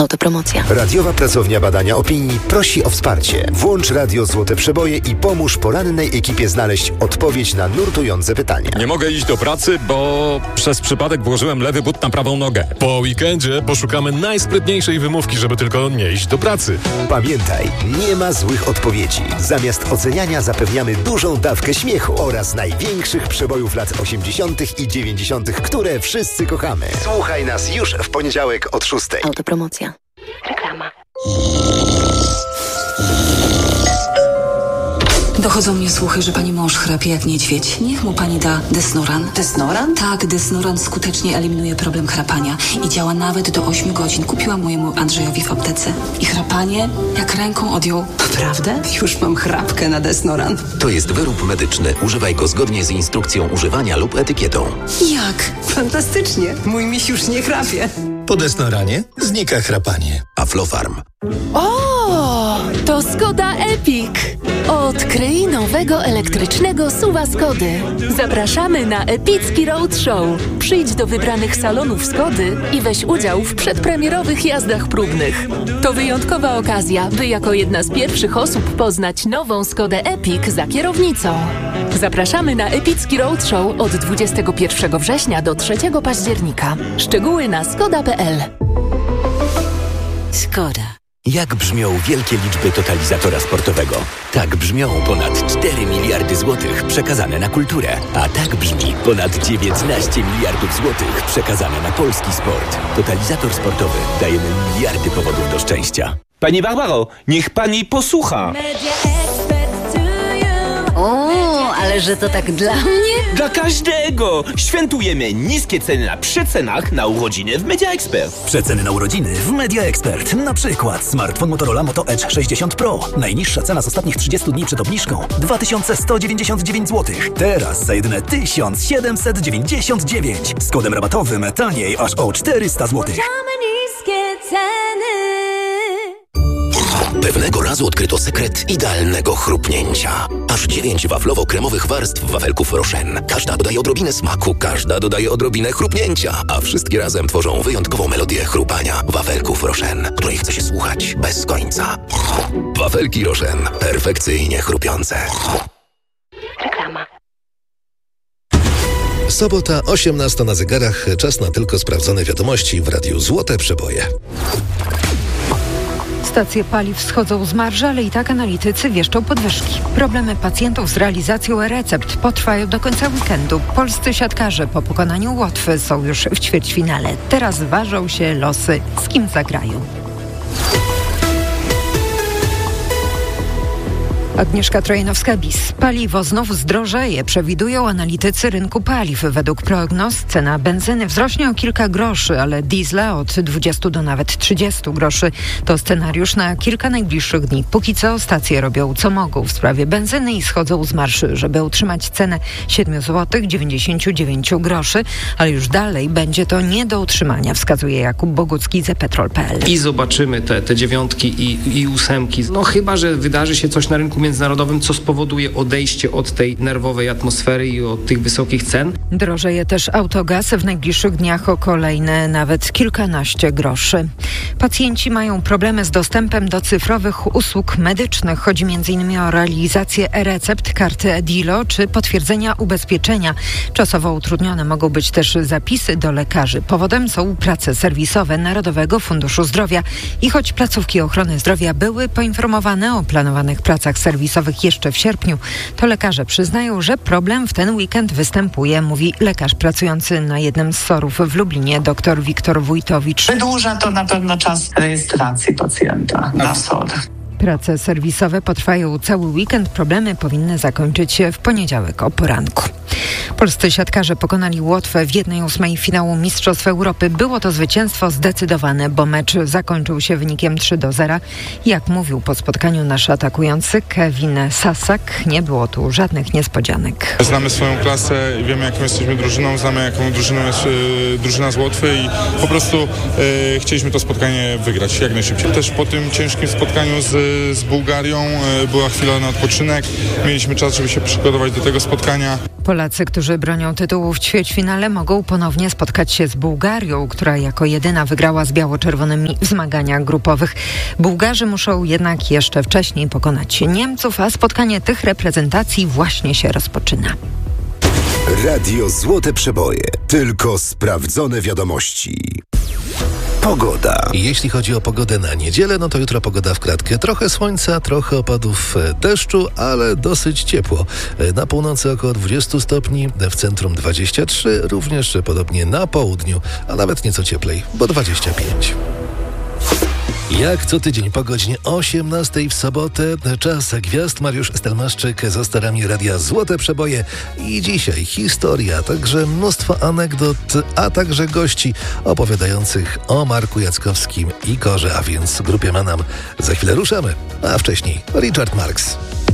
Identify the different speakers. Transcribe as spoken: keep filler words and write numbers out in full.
Speaker 1: Autopromocja.
Speaker 2: Radiowa Pracownia Badania Opinii prosi o wsparcie. Włącz Radio Złote Przeboje i pomóż porannej ekipie znaleźć odpowiedź na nurtujące pytania.
Speaker 3: Nie mogę iść do pracy, bo przez przypadek włożyłem lewy but na prawą nogę.
Speaker 4: Po weekendzie poszukamy najsprytniejszej wymówki, żeby tylko nie iść do pracy.
Speaker 2: Pamiętaj, nie ma złych odpowiedzi. Zamiast oceniania zapewniamy dużą dawkę śmiechu oraz największych przebojów lat osiemdziesiątych i dziewięćdziesiątych, które wszyscy kochamy. Słuchaj nas już w poniedziałek od szóstej.
Speaker 1: Autopromocja. Reklama.
Speaker 5: Dochodzą mnie słuchy, że pani mąż chrapie jak niedźwiedź. Niech mu pani da Desnoran.
Speaker 6: Desnoran?
Speaker 5: Tak, Desnoran skutecznie eliminuje problem chrapania i działa nawet do ośmiu godzin. Kupiłam mojemu Andrzejowi w aptece. I chrapanie jak ręką odjął.
Speaker 6: Naprawdę? Już mam chrapkę na Desnoran.
Speaker 7: To jest wyrób medyczny. Używaj go zgodnie z instrukcją używania lub etykietą.
Speaker 5: Jak?
Speaker 6: Fantastycznie. Mój miś już nie chrapie.
Speaker 8: Po Desnoranie znika chrapanie.
Speaker 7: Aflofarm.
Speaker 9: O, to Skoda Epic. Odkryj nowego elektrycznego suwa Skody. Zapraszamy na epicki roadshow. Przyjdź do wybranych salonów Skody i weź udział w przedpremierowych jazdach próbnych. To wyjątkowa okazja, by jako jedna z pierwszych osób poznać nową Skodę Epic za kierownicą. Zapraszamy na epicki roadshow od dwudziestego pierwszego września do trzeciego października. Szczegóły na skoda kropka p l.
Speaker 5: Skoda.
Speaker 10: Jak brzmią wielkie liczby totalizatora sportowego? Tak brzmią ponad cztery miliardy złotych przekazane na kulturę. A tak brzmi ponad dziewiętnaście miliardów złotych przekazane na polski sport. Totalizator sportowy. Dajemy miliardy powodów do szczęścia.
Speaker 11: Pani Barbaro, niech pani posłucha.
Speaker 12: O, ale że to tak dla mnie?
Speaker 11: Dla każdego! Świętujemy niskie ceny na przecenach na urodziny w Media Expert.
Speaker 13: Przeceny na urodziny w Media Expert. Na przykład smartfon Motorola Moto Edge sześćdziesiąt Pro. Najniższa cena z ostatnich trzydziestu dni przed obniżką dwa tysiące sto dziewięćdziesiąt dziewięć złotych. Teraz za jedyne tysiąc siedemset dziewięćdziesiąt dziewięć. Z kodem rabatowym taniej aż o czterysta złotych.
Speaker 14: Niskie ceny.
Speaker 7: Pewnego razu odkryto sekret idealnego chrupnięcia. Aż dziewięć waflowo-kremowych warstw wafelków Rochen. Każda dodaje odrobinę smaku, każda dodaje odrobinę chrupnięcia, a wszystkie razem tworzą wyjątkową melodię chrupania wafelków Rochen, której chce się słuchać bez końca. Wafelki Rochen. Perfekcyjnie chrupiące.
Speaker 1: Reklama.
Speaker 8: Sobota, osiemnasta na zegarach. Czas na tylko sprawdzone wiadomości w Radiu Złote Przeboje.
Speaker 15: Stacje paliw schodzą z marży, ale i tak analitycy wieszczą podwyżki. Problemy pacjentów z realizacją e-recept potrwają do końca weekendu. Polscy siatkarze po pokonaniu Łotwy są już w ćwierćfinale. Teraz ważą się losy, z kim zagrają. Agnieszka Trojanowska-Bis. Paliwo znów zdrożeje, przewidują analitycy rynku paliw. Według prognoz cena benzyny wzrośnie o kilka groszy, ale diesla od dwudziestu do nawet trzydziestu groszy. To scenariusz na kilka najbliższych dni. Póki co stacje robią co mogą w sprawie benzyny i schodzą z marszy, żeby utrzymać cenę siedem złotych dziewięćdziesiąt dziewięć groszy, ale już dalej będzie to nie do utrzymania, wskazuje Jakub Bogucki z ePetrol kropka p l.
Speaker 16: I zobaczymy te, te dziewiątki i, i ósemki. No chyba, że wydarzy się coś na rynku międzynarodowym, co spowoduje odejście od tej nerwowej atmosfery i od tych wysokich cen.
Speaker 15: Drożeje też autogaz w najbliższych dniach o kolejne nawet kilkanaście groszy. Pacjenci mają problemy z dostępem do cyfrowych usług medycznych. Chodzi między innymi o realizację e-recept, karty Edilo czy potwierdzenia ubezpieczenia. Czasowo utrudnione mogą być też zapisy do lekarzy. Powodem są prace serwisowe Narodowego Funduszu Zdrowia. I choć placówki ochrony zdrowia były poinformowane o planowanych pracach serwisowych jeszcze w sierpniu, to lekarze przyznają, że problem w ten weekend występuje, mówi lekarz pracujący na jednym z sorów w Lublinie, dr Wiktor Wójtowicz.
Speaker 17: Wydłuża to na pewno czas rejestracji pacjenta na S O R.
Speaker 15: Prace serwisowe potrwają cały weekend. Problemy powinny zakończyć się w poniedziałek o poranku. Polscy siatkarze pokonali Łotwę w jednej ósmej finału Mistrzostw Europy. Było to zwycięstwo zdecydowane, bo mecz zakończył się wynikiem trzy do zera. Jak mówił po spotkaniu nasz atakujący Kevin Sasak, nie było tu żadnych niespodzianek.
Speaker 18: Znamy swoją klasę, wiemy jaką jesteśmy drużyną, znamy jaką drużyną jest y, drużyna z Łotwy i po prostu y, chcieliśmy to spotkanie wygrać jak najszybciej. Też po tym ciężkim spotkaniu z z Bułgarią, była chwila na odpoczynek, mieliśmy czas, żeby się przygotować do tego spotkania.
Speaker 15: Polacy, którzy bronią tytułu w ćwierćfinale, mogą ponownie spotkać się z Bułgarią, która jako jedyna wygrała z biało-czerwonymi w zmaganiach grupowych. Bułgarzy muszą jednak jeszcze wcześniej pokonać Niemców, a spotkanie tych reprezentacji właśnie się rozpoczyna.
Speaker 2: Radio Złote Przeboje. Tylko sprawdzone wiadomości. Pogoda.
Speaker 8: Jeśli chodzi o pogodę na niedzielę, no to jutro pogoda w kratkę. Trochę słońca, trochę opadów deszczu, ale dosyć ciepło. Na północy około dwadzieścia stopni, w centrum dwadzieścia trzy, również podobnie na południu, a nawet nieco cieplej, bo dwadzieścia pięć. Jak co tydzień po godzinie osiemnastej w sobotę, czas gwiazd. Mariusz Stelmaszczyk za starami Radia Złote Przeboje. I dzisiaj historia, a także mnóstwo anegdot, a także gości opowiadających o Marku Jackowskim i Korze, a więc grupie Manam. Za chwilę ruszamy, a wcześniej Richard Marx.